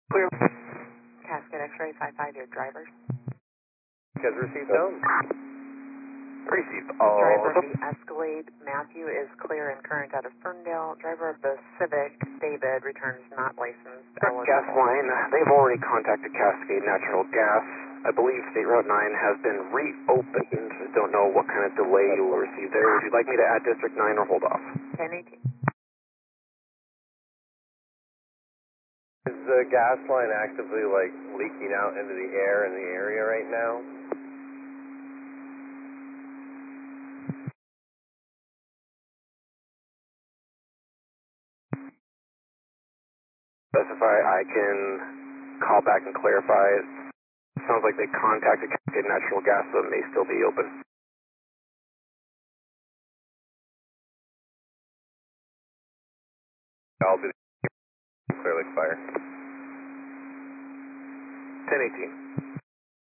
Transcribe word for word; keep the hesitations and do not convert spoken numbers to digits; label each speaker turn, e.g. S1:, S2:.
S1: Clear.
S2: Cascade X-ray five five, your drivers.
S1: Has received down. Received all
S2: Driver
S1: of
S2: of
S1: them.
S2: the Escalade, Matthew, is clear and current out of Ferndale. Driver of the Civic, David, returns not licensed.
S1: Gas line, they've already contacted Cascade Natural Gas. I believe State Route nine has been reopened. Don't know what kind of delay you will receive there. Would you like me to add District nine or hold off?
S2: ten eighteen.
S1: Is the gas line actively, like, leaking out into the air in the area right now? Specify, I can call back and clarify. It sounds like they contacted Cascade Natural Gas, so it may still be open. I'll do clear like fire. ten eighteen.